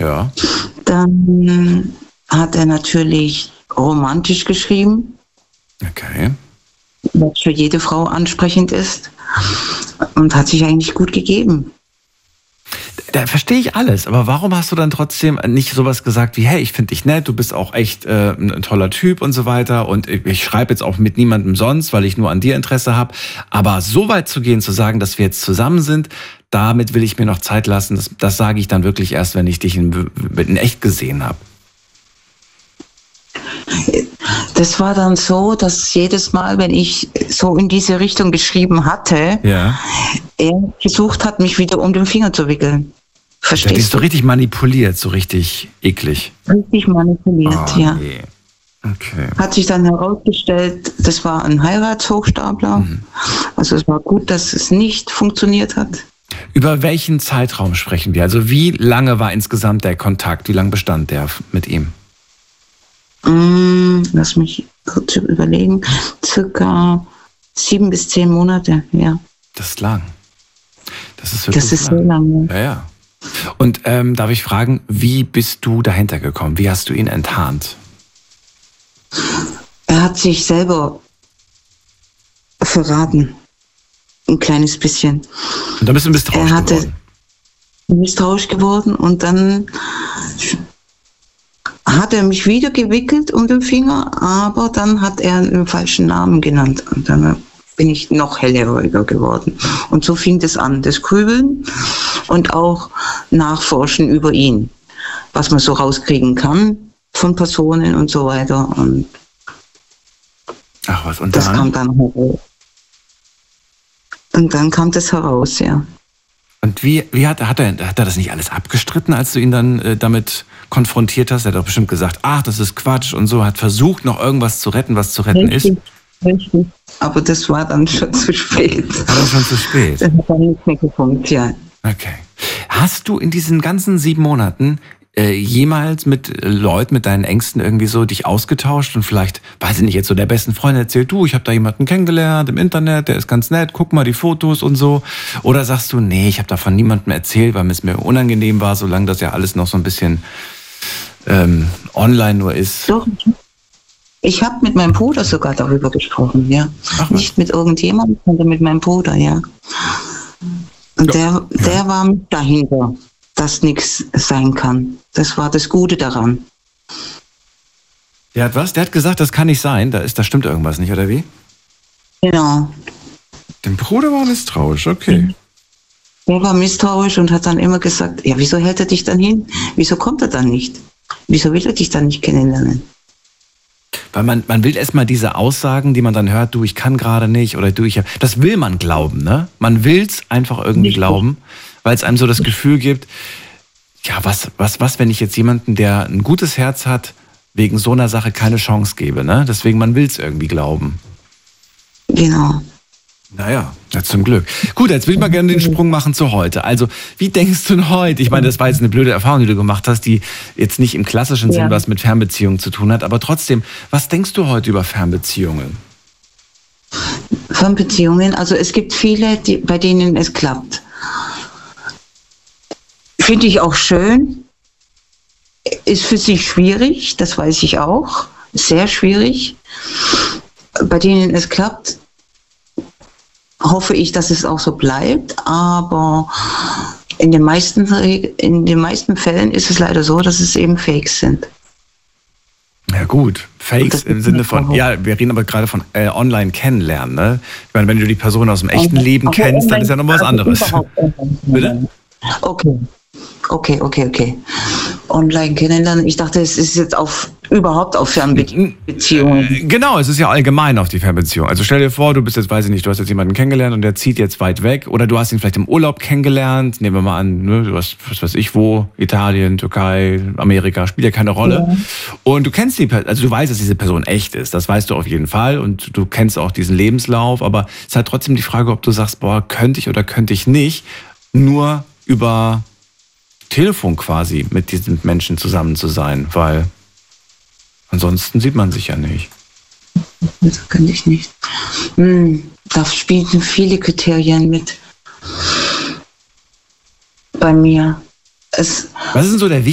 Ja. Dann hat er natürlich romantisch geschrieben, Okay. was für jede Frau ansprechend ist, und hat sich eigentlich gut gegeben. Da verstehe ich alles, aber warum hast du dann trotzdem nicht sowas gesagt wie, hey, ich finde dich nett, du bist auch echt ein toller Typ und so weiter und ich schreibe jetzt auch mit niemandem sonst, weil ich nur an dir Interesse habe, aber so weit zu gehen, zu sagen, dass wir jetzt zusammen sind, damit will ich mir noch Zeit lassen, das sage ich dann wirklich erst, wenn ich dich in echt gesehen habe. Das war dann so, dass jedes Mal, wenn ich so in diese Richtung geschrieben hatte, Ja. er versucht hat, mich wieder um den Finger zu wickeln. Der hat dich Verstehst so du? richtig manipuliert, so richtig eklig. Richtig manipuliert, ja. Nee. Okay. Hat sich dann herausgestellt, das war ein Heiratshochstapler. Also es war gut, dass es nicht funktioniert hat. Über welchen Zeitraum sprechen wir? Also wie lange war insgesamt der Kontakt? Wie lange bestand der mit ihm? Lass mich kurz überlegen. Circa 7 bis 10 Monate, ja. Das ist lang. Das ist wirklich Das ist so lange. Ja, ja. Und darf ich fragen, wie bist du dahinter gekommen? Wie hast du ihn enttarnt? Er hat sich selber verraten. Ein kleines bisschen. Und dann bist du misstrauisch geworden. Misstrauisch geworden und dann hat er mich wieder gewickelt um den Finger, aber dann hat er einen falschen Namen genannt. Und dann bin ich noch hellhöriger geworden. Und so fing das an, das Grübeln und auch Nachforschen über ihn, was man so rauskriegen kann von Personen und so weiter. Und Ach was, und das dann? kam dann heraus. Und dann kam das heraus, ja. Und wie hat er das nicht alles abgestritten, als du ihn dann damit konfrontiert hast? Er hat doch bestimmt gesagt, ach, das ist Quatsch und so, hat versucht, noch irgendwas zu retten, was zu retten ist. Richtig. Aber das war dann schon zu spät. War dann schon zu spät? Das hat dann nicht mehr gefunkt, ja. Okay. Hast du in diesen ganzen 7 Monaten jemals mit Leuten, mit deinen Ängsten irgendwie so dich ausgetauscht und vielleicht, weiß ich nicht, jetzt so der besten Freundin erzählt, du, ich habe da jemanden kennengelernt im Internet, der ist ganz nett, guck mal die Fotos und so. Oder sagst du, nee, ich habe davon niemandem erzählt, weil es mir unangenehm war, solange das ja alles noch so ein bisschen online nur ist. Doch, ich habe mit meinem Bruder sogar darüber gesprochen, ja. Ach, nicht mit irgendjemandem, sondern mit meinem Bruder, ja. Und der war mit dahinter, dass nichts sein kann. Das war das Gute daran. Der hat was? Der hat gesagt, das kann nicht sein, da stimmt irgendwas nicht, oder wie? Genau. Dein Bruder war misstrauisch, okay. Der war misstrauisch und hat dann immer gesagt, ja, wieso hält er dich dann hin? Wieso kommt er dann nicht? Wieso will er dich dann nicht kennenlernen? Weil man will erstmal diese Aussagen, die man dann hört, du, ich kann gerade nicht, oder du, das will man glauben, ne? Man will es einfach irgendwie glauben, weil es einem so das Gefühl gibt, ja, was, wenn ich jetzt jemanden, der ein gutes Herz hat, wegen so einer Sache keine Chance gebe, ne? Deswegen, man will es irgendwie glauben. Genau. Naja, zum Glück. Gut, jetzt will ich mal gerne den Sprung machen zu heute. Also, wie denkst du denn heute? Ich meine, das war jetzt eine blöde Erfahrung, die du gemacht hast, die jetzt nicht im klassischen Sinn was mit Fernbeziehungen zu tun hat. Aber trotzdem, was denkst du heute über Fernbeziehungen? Fernbeziehungen, also es gibt viele, bei denen es klappt. Finde ich auch schön. Ist für sich schwierig, das weiß ich auch. Sehr schwierig. Bei denen es klappt, hoffe ich, dass es auch so bleibt, aber in den meisten Fällen ist es leider so, dass es eben Fakes sind. Ja gut, Fakes im Sinne von, ja, wir reden aber gerade von online kennenlernen, ne? Ich meine, wenn du die Person aus dem echten Leben kennst, dann ist ja noch was anderes. Bitte? Okay. Online kennenlernen. Ich dachte, es ist jetzt überhaupt auf Fernbeziehungen. Genau, es ist ja allgemein auf die Fernbeziehung. Also stell dir vor, du bist jetzt, weiß ich nicht, du hast jetzt jemanden kennengelernt und der zieht jetzt weit weg oder du hast ihn vielleicht im Urlaub kennengelernt. Nehmen wir mal an, ne, du hast, was weiß ich wo, Italien, Türkei, Amerika, spielt ja keine Rolle. Ja. Und du kennst also du weißt, dass diese Person echt ist. Das weißt du auf jeden Fall und du kennst auch diesen Lebenslauf. Aber es ist halt trotzdem die Frage, ob du sagst, boah, könnte ich oder könnte ich nicht, nur über Telefon quasi mit diesen Menschen zusammen zu sein, weil ansonsten sieht man sich ja nicht. Das könnte ich nicht. Da spielen viele Kriterien mit bei mir. Was ist denn so der